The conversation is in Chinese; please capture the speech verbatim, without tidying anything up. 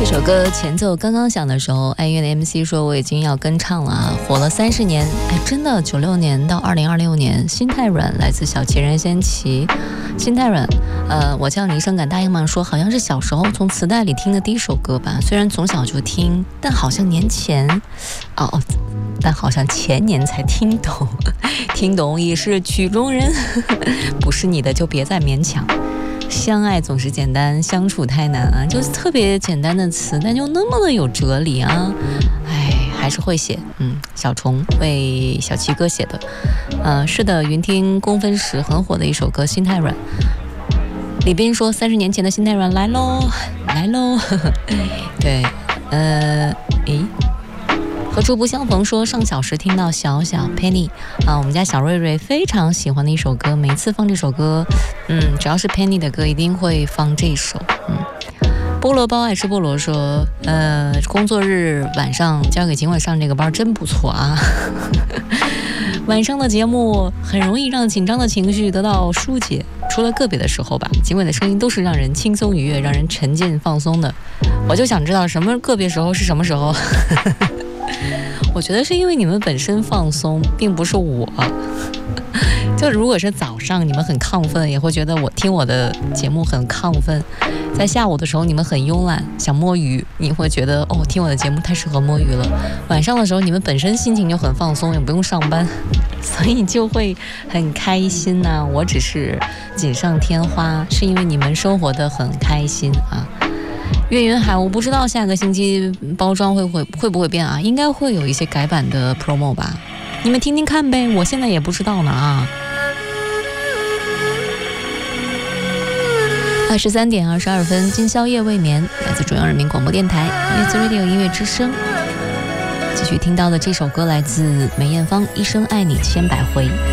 这首歌前奏刚刚响的时候，爱乐的 M C 说我已经要跟唱了啊，火了三十年，哎，真的，九六年到二零二六年，心太软来自小奇任仙齐，心太软，呃，我叫你一声敢答应吗？说好像是小时候从磁带里听的第一首歌吧，虽然从小就听，但好像年前，哦，但好像前年才听懂，听懂已是曲中人，不是你的就别再勉强。相爱总是简单，相处太难啊！就是特别简单的词，但又那么的有哲理啊！哎，还是会写。嗯，小虫为小七哥写的。呃，是的，云听公分时很火的一首歌《心太软》。李斌说，三十年前的心太软来喽，来喽。对，呃，诶。何处不相逢说上小时听到小小 Penny 啊，我们家小瑞瑞非常喜欢的一首歌，每次放这首歌，嗯，只要是 Penny 的歌一定会放这首。嗯，菠萝包爱吃菠萝说，呃，工作日晚上交给警委上这个班真不错啊。晚上的节目很容易让紧张的情绪得到疏解，除了个别的时候吧，警委的声音都是让人轻松愉悦，让人沉浸放松的。我就想知道什么个别时候是什么时候。我觉得是因为你们本身放松，并不是我。就如果是早上你们很亢奋，也会觉得我听我的节目很亢奋；在下午的时候你们很慵懒，想摸鱼，你会觉得哦，听我的节目太适合摸鱼了。晚上的时候你们本身心情就很放松，也不用上班，所以就会很开心呐、啊。我只是锦上添花，是因为你们生活得很开心啊。岳云海，我不知道下个星期包装会会会不会变啊？应该会有一些改版的 promo 吧，你们听听看呗，我现在也不知道呢啊。二十三点二十二分，今宵夜未眠，来自中央人民广播电台 Music Radio 音乐之声。继续听到的这首歌来自梅艳芳，《一生爱你千百回》。